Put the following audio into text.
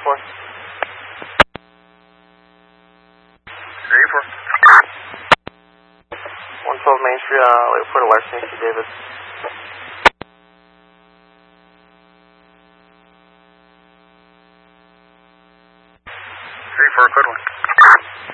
4. 112 Main Street, Port of West, St. David. 3-4, code 1.